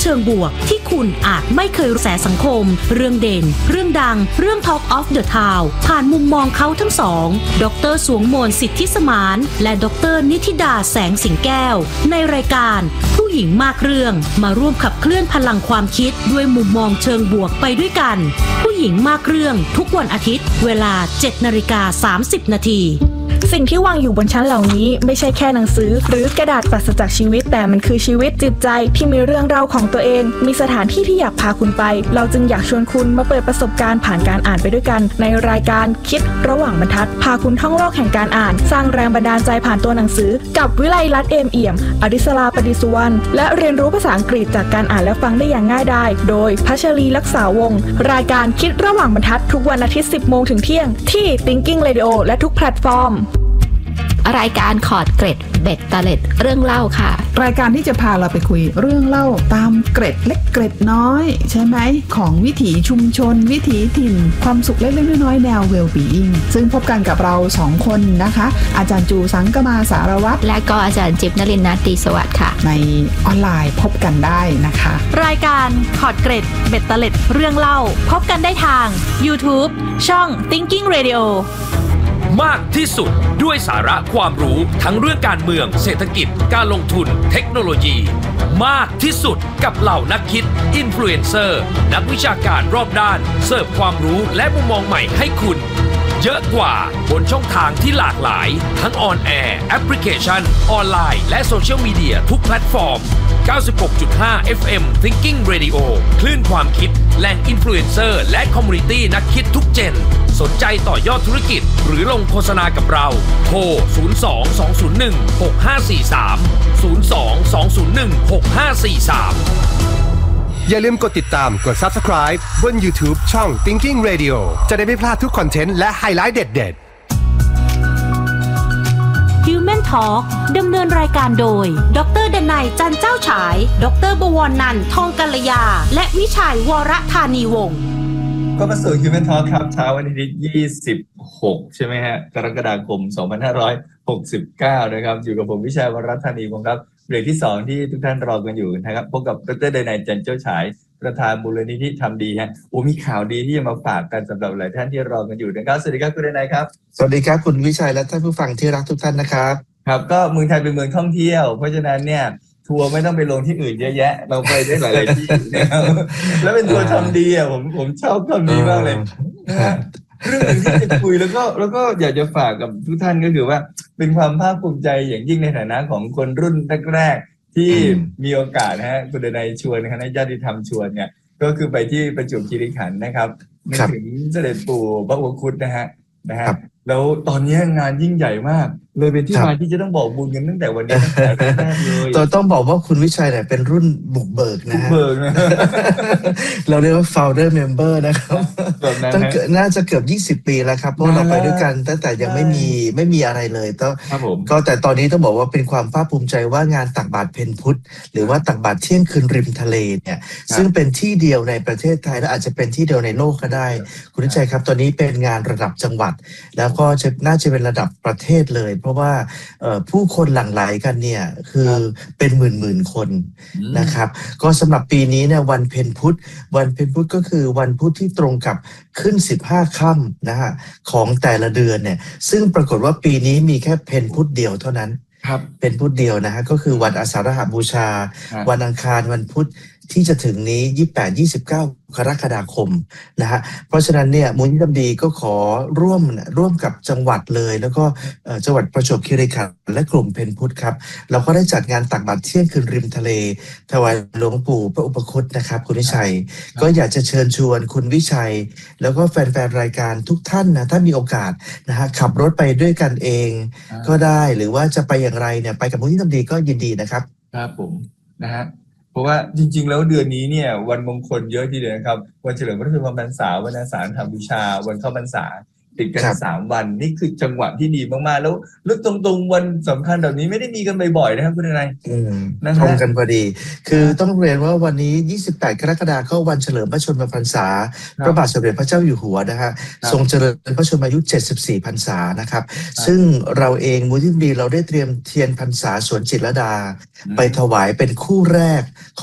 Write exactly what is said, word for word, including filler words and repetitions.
ชิงบวกที่คุณอาจไม่เคยรู้แสสังคมเรื่องเด่นเรื่องดังเรื่อง Talk of the Town ผ่านมุมมองเขาทั้งสองดร.สวงมนสิทธิสมานและดร.นิธิดาแสงสิงแก้วในรายการผู้หญิงมากเรื่องมาร่วมขับเคลื่อนพลังความคิดด้วยมุมมองเชิงบวกไปด้วยกันผู้หญิงมากเรื่องทุกวันอาทิตย์เวลา เจ็ดนาฬิกาสามสิบนาทีสิ่งที่วางอยู่บนชั้นเหล่านี้ไม่ใช่แค่หนังสือหรือกระดาษปราศจากชีวิตแต่มันคือชีวิตจิตใจที่มีเรื่องราวของตัวเองมีสถานที่ที่อยากพาคุณไปเราจึงอยากชวนคุณมาเปิดประสบการณ์ผ่านการอ่านไปด้วยกันในรายการคิดระหว่างบรรทัดพาคุณท่องโลกแห่งการอ่านสร้างแรงบันดาลใจผ่านตัวหนังสือกับวิไลรัตน์เอมเอี่ยมอดิศราปดิสุวรรณและเรียนรู้ภาษาอังกฤษจากการอ่านและฟังได้อย่างง่ายดายโดยพัชรีลักษาวงศ์รายการคิดระหว่างบรรทัดทุกวันอาทิตย์ สิบโมงถึงเที่ยงที่ Thinking Radio และทุกแพลตฟอร์มรายการขอดเกร็ดเบ็ดตะเล็ดเรื่องเล่าค่ะรายการที่จะพาเราไปคุยเรื่องเล่าตามเกร็ดเล็กเกร็ดน้อยใช่ไหมของวิถีชุมชนวิถีถิ่นความสุขเล็กๆน้อยๆแนว well-being ซึ่งพบกันกับเราสองคนนะคะอาจารย์จูสังกมาสารวัตรและก็อาจารย์จิ๊บนฤนัท ตีสวัสดิ์ค่ะในออนไลน์พบกันได้นะคะรายการขอดเกร็ดเบ็ดตะเล็ดเรื่องเล่าพบกันได้ทาง YouTube ช่อง Thinking Radio มากที่สุดด้วยสาระความรู้ทั้งเรื่องการเมืองเศรษฐกิจการลงทุนเทคโนโลยีมากที่สุดกับเหล่านักคิดอินฟลูเอนเซอร์นักวิชาการรอบด้านเสิร์ฟความรู้และมุมมองใหม่ให้คุณเยอะกว่าบนช่องทางที่หลากหลายทั้งออนแอร์แอปพลิเคชันออนไลน์และโซเชียลมีเดียทุกแพลตฟอร์ม เก้าสิบหกจุดห้า เอฟ เอ็ม Thinking Radio คลื่นความคิดแหล่งอินฟลูเอนเซอร์และคอมมูนิตี้นักคิดทุกเจนสนใจต่อยอดธุรกิจหรือลงโฆษณากับเราโทร ศูนย์ สอง สอง ศูนย์ หนึ่ง หก ห้า สี่ สาม ศูนย์ สอง สอง ศูนย์ หนึ่ง หก ห้า สี่ สามอย่าลืมกดติดตามกด Subscribe บน YouTube ช่อง Thinking Radio จะได้ไม่พลาดทุกคอนเทนต์และไฮไลท์เด็ดๆ Human Talk ดำเนินรายการโดยดร.ดนัย จันเจ้าฉายดร.บวรนันท์ ทองกัลยาและวิชัยวรธานีวงศ์ก็มาสู่ Human Talk ครับเช้าวันที่ยี่สิบหกใช่ไหมฮะกรกฎาคมสองพันห้าร้อยหกสิบเก้านะครับอยู่กับผมวิชัยวรธานีวงศ์ครับเบรกที่สองที่ทุกท่านรอกันอยู่นะครับพบกับดร.ดนัย จันเจ้าฉายประธานมูลนิธิทำดีฮะโอ้มีข่าวดีที่จะมาฝากกันสำหรับหลายท่านที่รอกันอยู่นะครับสวัสดีครับคุณดนัยครับสวัสดีครับคุณวิชัยและท่านผู้ฟังที่รักทุกท่านนะครับครับก็เมืองไทยเป็นเมืองท่องเที่ยวเพราะฉะนั้นเนี่ยทัวร์ไม่ต้องไปลงที่อื่นเยอะแยะเราไปได้หลายๆที่นะครับแล้วเป็นทัวร์ทำดีอ่ะผมผมชอบคำนี้มากเลยเรื่องที่จะคุยแล้วก็แล้วก็อยากจะฝากกับทุกท่านก็คือว่าเป็นความภาคภูมิใจอย่างยิ่งในฐานะของคนรุ่นแรกๆที่มีโอกาสนะฮะคุณดนัยชวนคณะญาติธรรมชวนเนี่ยก็คือไปที่ประจวบคีรีขันธ์นะครับนึกถึงเสด็จปู่พระอุปคุตนะฮะนะฮะแล้วตอนนี้งานยิ่งใหญ่มากเลยเป็นที่มาที่จะต้องบอกบุญกันตั้งแต่วันนี้ตั้งแต่แรกเลยตัวต้องบอกว่าคุณวิชัยเนี่ยเป็นรุ่นบุกเบิกนะฮะบุกเบิกนะเราเรียกว่า founder member นะครับตั้งน่าจะเกือบยี่สิบปีแล้วครับเพราะเราไปด้วยกันตั้งแต่ยังไม่มีไม่มีอะไรเลยต้องก็แต่ตอนนี้ต้องบอกว่าเป็นความภาคภูมิใจว่างานตักบาตรเพนพุธหรือว่าตักบาตรเที่ยงคืนริมทะเลเนี่ยซึ่งเป็นที่เดียวในประเทศไทยและอาจจะเป็นที่เดียวในโลกก็ได้คุณวิชัยครับตอนนี้เป็นงานระดับจังหวัดแล้วก็จะน่าจะเป็นระดับประเทศเลยเพราะว่าผู้คนหลั่งไหลกันเนี่ยคือเป็นหมื่นๆคนนะครับก็สำหรับปีนี้เนี่ยวันเพ็ญพุธวันเพ็ญพุธก็คือวันพุธที่ตรงกับขึ้นสิบห้าค่ำนะฮะของแต่ละเดือนเนี่ยซึ่งปรากฏว่าปีนี้มีแค่เพ็ญพุธเดียวเท่านั้นเป็นพุธเดียวนะฮะก็คือวันอาสาฬหบูชาวันอังคารวันพุธที่จะถึงนี้ยี่สิบแปด ยี่สิบเก้ากรกฎาคมนะฮะเพราะฉะนั้นเนี่ยมูลนิธิทำดีก็ขอร่วมร่วมกับจังหวัดเลยแล้วก็จังหวัดประจวบคีรีขันธ์และกลุ่มเพนพุทธครับเราก็ได้จัดงานตักบาตรเที่ยงคืนริมทะเลถวายหลวงปู่พระอุปคุตนะครับคุณวิชัยก็อยากจะเชิญชวนคุณวิชัยแล้วก็แฟนๆรายการทุกท่านนะถ้ามีโอกาสนะฮะขับรถไปด้วยกันเองก็ได้หรือว่าจะไปอย่างไรเนี่ยไปกับมูลนิธิทำดีก็ยินดีนะครับครับผมนะฮะเพราะว่าจริงๆแล้วเดือนนี้เนี่ยวันมงคลเยอะทีเดียวนะครับวันเฉลิมพระชนมพรรษาวันอาสาฬหบูชาวันเข้าพรรษาติดกันสามวันนี่คือจังหวะที่ดีมากๆแล้วลึกตรงๆวันสำคัญแบบนี้ไม่ได้มีกันบ่อยๆนะครับคุณนายตรงกันพอดีคือต้องเรียนว่าวันนี้ยี่สิบแปดกรกฎาคมเข้าวันเฉลิมพระชนมพรรษาพระบาทสมเด็จพระเจ้าอยู่หัวนะฮะทรงเจริญพระชนมายุเจ็ดสิบสี่พรรษานะครับซึ่งเราเองมูลนิธิเราได้เตรียมเทียนพรรษาสวนจิตรลดาไปถวายเป็นคู่แรก